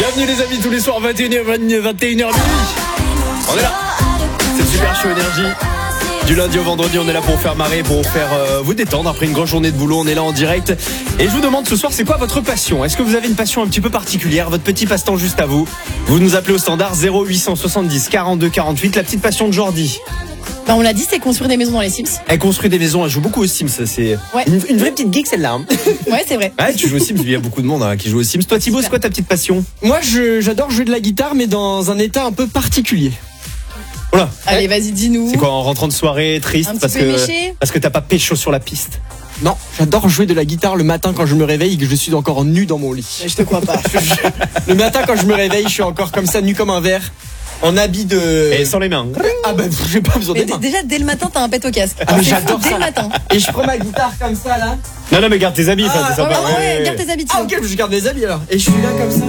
Bienvenue les amis, tous les soirs 21h, 21h minuit. On est là. C'est Super Show Énergie. Du lundi au vendredi, on est là pour vous faire marrer, pour vous faire vous détendre après une grosse journée de boulot. On est là en direct. Et je vous demande ce soir, c'est quoi votre passion? Est-ce que vous avez une passion un petit peu particulière, votre petit passe-temps juste à vous? Vous nous appelez au standard 0870 42 48. La petite passion de Jordi. Bah on l'a dit, c'est construire des maisons dans les Sims. Elle construit des maisons, elle joue beaucoup aux Sims. C'est une vraie petite geek celle-là. Hein. Ouais, c'est vrai. Ouais, tu joues aux Sims, il y a beaucoup de monde qui joue aux Sims. Toi Thibaut, c'est quoi ta petite passion? Moi, j'adore jouer de la guitare, mais dans un état un peu particulier. Voilà. Allez, vas-y, dis-nous. C'est quoi, en rentrant de soirée, triste Un petit peu éméché parce que t'as pas pécho sur la piste? Non, j'adore jouer de la guitare le matin quand je me réveille et que je suis encore nu dans mon lit. Je te crois pas. Le matin quand je me réveille, je suis encore comme ça, nu comme un verre, en habit de... Et sans les mains. Ah bah, j'ai pas besoin Mais des mains. déjà, dès le matin, t'as un pet au casque. Ah, mais C'est j'adore fou, dès ça. le matin. Et je prends ma guitare comme ça, là. Non, mais garde tes habits, c'est sympa. Ouais, garde tes habitudes. Ah ok, je garde mes habits alors. Et je suis là comme ça.